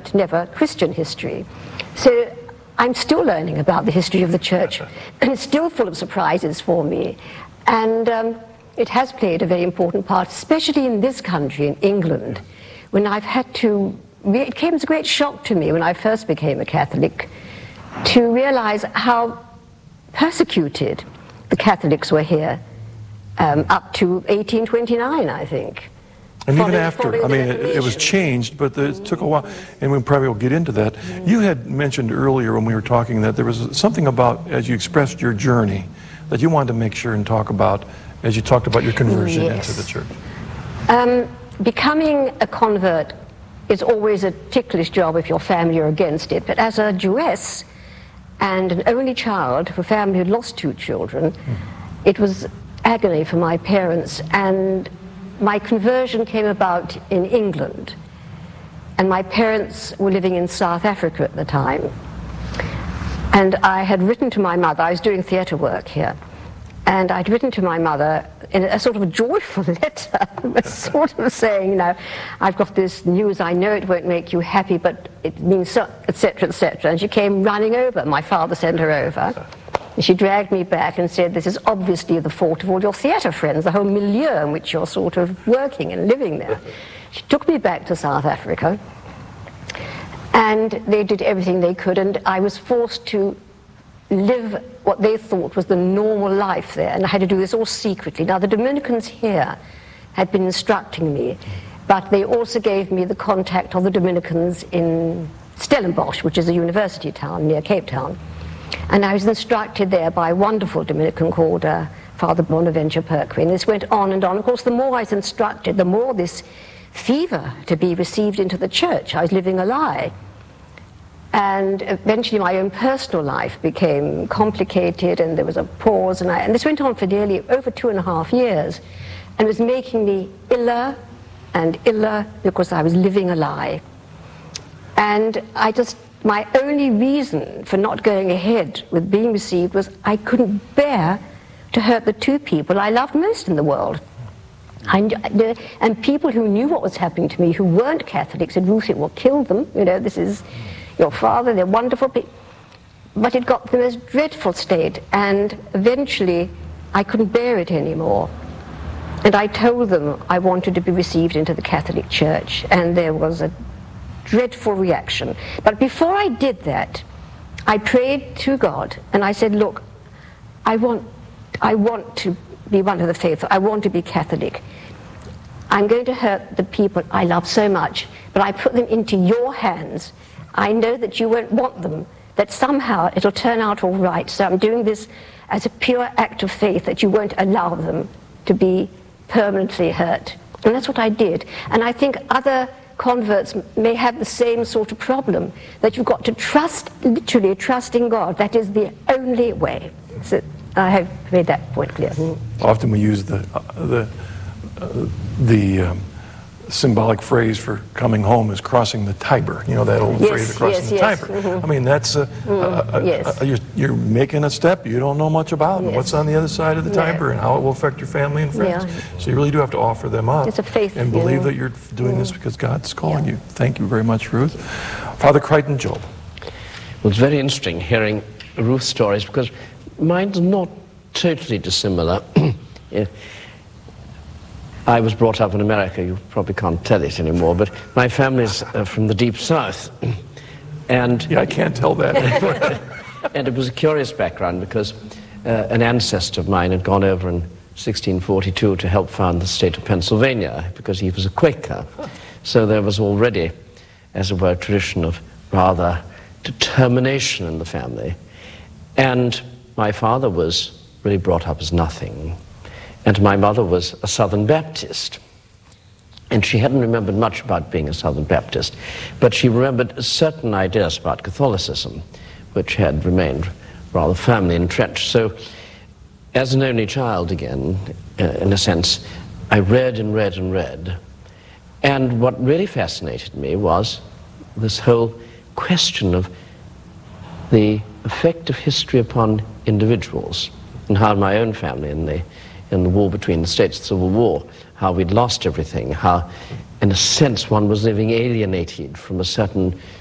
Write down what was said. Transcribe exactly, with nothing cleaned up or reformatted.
but never Christian history. So I'm still learning about the history of the church, and it's still full of surprises for me. And um, it has played a very important part, especially in this country, in England, when I've had to, it came as a great shock to me when I first became a Catholic, to realize how persecuted the Catholics were here, um, up to eighteen twenty-nine, I think. And even after, I mean, it, it was changed, but the, it took a while, and we probably will get into that. You had mentioned earlier when we were talking that there was something about, as you expressed your journey, that you wanted to make sure and talk about as you talked about your conversion yes. into the church. Um, becoming a convert is always a ticklish job if your family are against it, but as a Jewess and an only child of a family who lost two children, mm. it was agony for my parents, and my conversion came about in England, and my parents were living in South Africa at the time. And I had written to my mother, I was doing theatre work here, and I'd written to my mother in a sort of a joyful letter, sort of saying, you know, I've got this news, I know it won't make you happy, but it means so, et cetera, et cetera. And she came running over. My father sent her over. And she dragged me back and said, this is obviously the fault of all your theatre friends, the whole milieu in which you're sort of working and living there. She took me back to South Africa, and they did everything they could, and I was forced to live what they thought was the normal life there, and I had to do this all secretly. Now, the Dominicans here had been instructing me, but they also gave me the contact of the Dominicans in Stellenbosch, which is a university town near Cape Town. And I was instructed there by a wonderful Dominican called uh, Father Bonaventure Perquin. This went on and on. Of course, the more I was instructed, the more this fever to be received into the church. I was living a lie. And eventually my own personal life became complicated, and there was a pause, and, I, and this went on for nearly over two and a half years, and was making me iller and iller because I was living a lie. And I just, my only reason for not going ahead with being received was I couldn't bear to hurt the two people I loved most in the world. I, and people who knew what was happening to me, who weren't Catholics, said, Ruth, it will kill them, you know, this is your father, they're wonderful people. But it got to the most dreadful state, and eventually I couldn't bear it anymore. And I told them I wanted to be received into the Catholic Church, and there was a dreadful reaction. But before I did that, I prayed to God, and I said, look, I want, I want to be one of the faithful, I want to be Catholic. I'm going to hurt the people I love so much, but I put them into your hands. I know that you won't want them, that somehow it'll turn out all right. So I'm doing this as a pure act of faith, that you won't allow them to be permanently hurt. And that's what I did. And I think other converts may have the same sort of problem, that you've got to trust, literally trust in God. That is the only way. So I have made that point clear. Often we use the, uh, the, uh, the um, symbolic phrase for coming home is crossing the Tiber. You know, that old yes, phrase of crossing yes, the yes. Tiber. Mm-hmm. I mean, that's, uh, mm, uh, yes. uh, you're, you're making a step you don't know much about, yes. and what's on the other side of the yeah. Tiber, and how it will affect your family and friends. Yeah. So you really do have to offer them up. It's a faith, and believe you know. that you're doing mm. this because God's calling yeah. you. Thank you very much, Ruth. Father Crichton Job. Well, it's very interesting hearing Ruth's stories, because mine's not totally dissimilar. yeah. I was brought up in America. You probably can't tell it anymore, but my family's uh, from the deep south. And yeah, I can't tell that. And it was a curious background, because uh, an ancestor of mine had gone over in sixteen forty-two to help found the state of Pennsylvania, because he was a Quaker. So there was already, as it were, a tradition of rather determination in the family. And my father was really brought up as nothing. And my mother was a Southern Baptist. And she hadn't remembered much about being a Southern Baptist, but she remembered certain ideas about Catholicism, which had remained rather firmly entrenched. So, as an only child again, uh, in a sense, I read and read and read. And what really fascinated me was this whole question of the effect of history upon individuals, and how my own family in the in the war between the states, the Civil War, how we'd lost everything, how, in a sense, one was living alienated from a certain